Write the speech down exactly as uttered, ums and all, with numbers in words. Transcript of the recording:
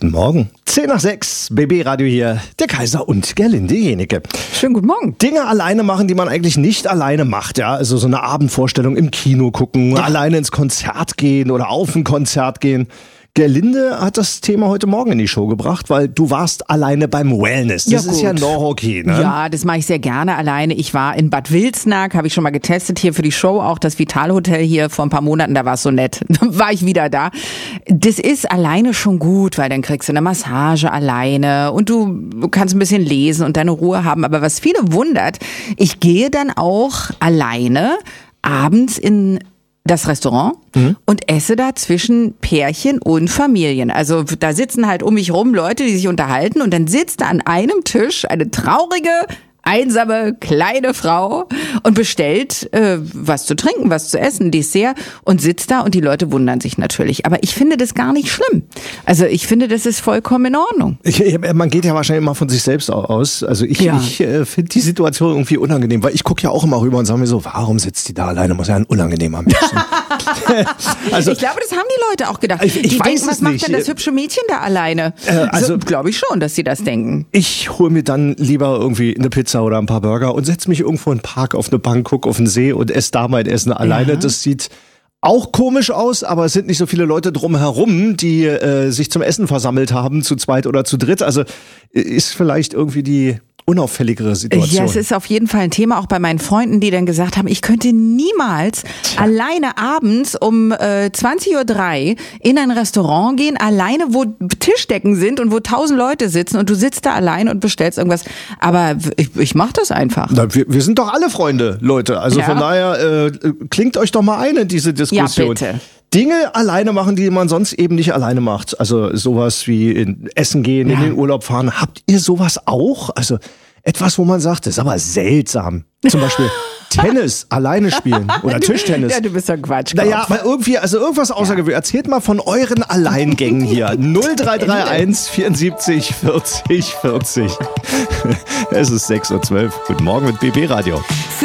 Guten Morgen. zehn nach sechs, B B-Radio hier, der Kaiser und Gerlinde Jenecke. Schönen guten Morgen. Dinge alleine machen, die man eigentlich nicht alleine macht, ja. Also so eine Abendvorstellung im Kino gucken, ja. Alleine ins Konzert gehen oder auf ein Konzert gehen. Gerlinde hat das Thema heute Morgen in die Show gebracht, weil du warst alleine beim Wellness. Das ja, ist ja noch okay, ne? Ja, das mache ich sehr gerne alleine. Ich war in Bad Wilsnack, habe ich schon mal getestet, hier für die Show, auch das Vitalhotel hier vor ein paar Monaten, da war es so nett. Dann war ich wieder da. Das ist alleine schon gut, weil dann kriegst du eine Massage alleine und du kannst ein bisschen lesen und deine Ruhe haben. Aber was viele wundert, ich gehe dann auch alleine abends in das Restaurant mhm. und esse da zwischen Pärchen und Familien. Also da sitzen halt um mich rum Leute, die sich unterhalten und dann sitzt da an einem Tisch eine traurige, einsame, kleine Frau und bestellt äh, was zu trinken, was zu essen, Dessert und sitzt da und die Leute wundern sich natürlich. Aber ich finde das gar nicht schlimm. Also ich finde, das ist vollkommen in Ordnung. Ich, man geht ja wahrscheinlich immer von sich selbst aus. Also ich, ja. ich äh, finde die Situation irgendwie unangenehm, weil ich gucke ja auch immer rüber und sage mir so, warum sitzt die da alleine? Muss ja ein unangenehmer Mensch sein. Also, ich glaube, das haben die Leute auch gedacht. Ich, ich die weiß denken, was es macht nicht. denn das hübsche Mädchen da alleine? Äh, also so, glaube ich schon, dass sie das denken. Ich hole mir dann lieber irgendwie eine Pizza oder ein paar Burger und setze mich irgendwo in den Park auf eine Bank, gucke auf den See und esse da mein Essen alleine. Ja. Das sieht auch komisch aus, aber es sind nicht so viele Leute drumherum, die äh, sich zum Essen versammelt haben, zu zweit oder zu dritt. Also ist vielleicht irgendwie die unauffälligere Situation. Ja, es ist auf jeden Fall ein Thema, auch bei meinen Freunden, die dann gesagt haben, ich könnte niemals Tja. alleine abends um äh, zwanzig Uhr drei in ein Restaurant gehen, alleine, wo Tischdecken sind und wo tausend Leute sitzen und du sitzt da allein und bestellst irgendwas. Aber ich, ich mach das einfach. Na, wir, wir sind doch alle Freunde, Leute. Also ja. von daher äh, klingt euch doch mal ein in diese Diskussion. Ja, bitte. Dinge alleine machen, die man sonst eben nicht alleine macht. Also sowas wie in Essen gehen, ja. in den Urlaub fahren. Habt ihr sowas auch? Also etwas, wo man sagt, das ist aber seltsam. Zum Beispiel Tennis alleine spielen oder Tischtennis. Ja, du bist doch ein Quatsch. Naja, aber irgendwie, also irgendwas außergewöhnliches. Erzählt mal von euren Alleingängen hier. null drei drei eins vierundsiebzig vierzig vierzig. Es ist sechs Uhr zwölf. Guten Morgen mit B B Radio.